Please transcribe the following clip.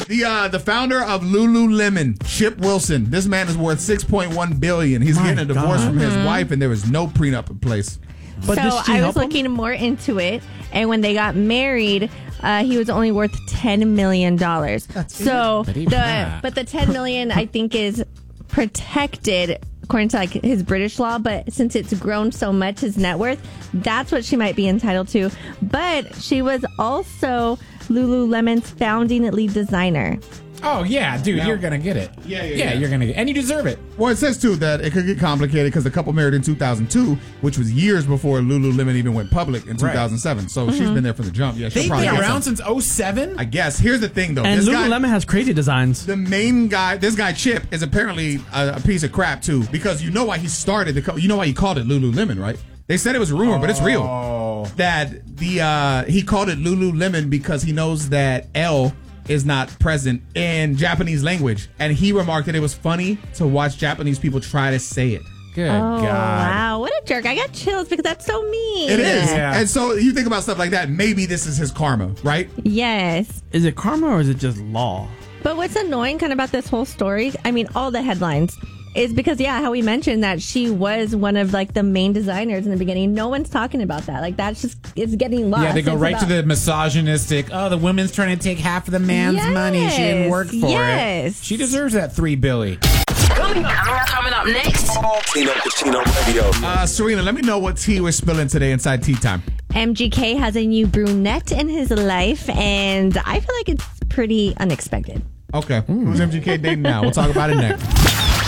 The founder of Lululemon, Chip Wilson. This man is worth $6.1 billion. He's getting a divorce from his wife, and there is no prenup in place. But so I was looking more into it, and when they got married, he was only worth $10 million. But the $10 million I think is protected according to like his British law. But since it's grown so much, his net worth, that's what she might be entitled to. But she was also Lululemon's founding lead designer. Oh, yeah, dude, you're going to get it. Yeah, you're going to get it. And you deserve it. Well, it says, too, that it could get complicated because the couple married in 2002, which was years before Lululemon even went public in 2007. Right. So she's been there from the jump. Yeah, they've been around since 2007? I guess. Here's the thing, though. And Lululemon has crazy designs. The main guy, this guy, Chip, is apparently a piece of crap, too, because you know why he started you know why he called it Lululemon, right? They said it was a rumor, but it's real. That he called it Lululemon because he knows that L is not present in Japanese language. And he remarked that it was funny to watch Japanese people try to say it. Good God. Wow, what a jerk. I got chills because that's so mean. It is. Yeah. And so you think about stuff like that, maybe this is his karma, right? Yes. Is it karma or is it just law? But what's annoying kind of about this whole story, I mean, all the headlines, is because, how we mentioned that she was one of, like, the main designers in the beginning. No one's talking about that. Like, that's just, it's getting lost. Yeah, they go right to the misogynistic, the woman's trying to take half of the man's money. She didn't work for it. She deserves that $3 billion. Coming up next. Tino Cucino Radio. Serena, let me know what tea we're spilling today inside Tea Time. MGK has a new brunette in his life, and I feel like it's pretty unexpected. Okay. Who's MGK dating now? We'll talk about it next.